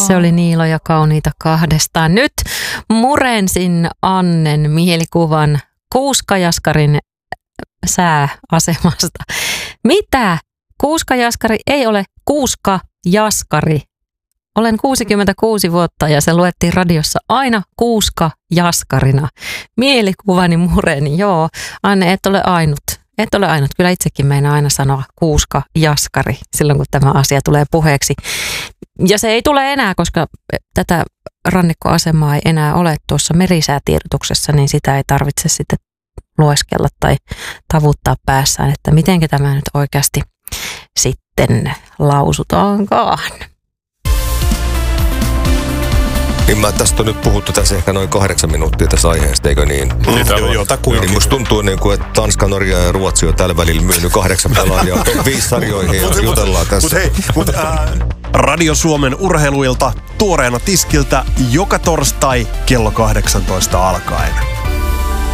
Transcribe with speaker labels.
Speaker 1: Se oli Niilo ja Kauniita kahdestaan. Nyt murensin Annen mielikuvan Kuuska-Jaskarin sääasemasta. Mitä? Kuuska-Jaskari ei ole Kuuska-Jaskari. Olen 66 vuotta ja se luettiin radiossa aina Kuuska-Jaskarina. Mielikuvani mureni, joo. Anne, et ole ainut. Et ole ainut. Kyllä itsekin meinaa aina sanoa Kuuska-Jaskari silloin, kun tämä asia tulee puheeksi. Ja se ei tule enää, koska tätä rannikkoasemaa ei enää ole tuossa merisäätiedotuksessa, niin sitä ei tarvitse sitten lueskella tai tavuttaa päässään, että mitenkä tämä nyt oikeasti sitten lausutaankaan.
Speaker 2: Niin tästä on nyt puhuttu tässä ehkä noin 8 minuuttia tässä aiheesta, eikö niin? Niin musta tuntuu, että Tanska, Norja ja Ruotsi on tällä välillä myynyt 8 pelaajaa 5 sarjoihin ja jutellaan tässä.
Speaker 3: Radio Suomen urheiluilta tuoreena tiskiltä joka torstai kello 18 alkaen.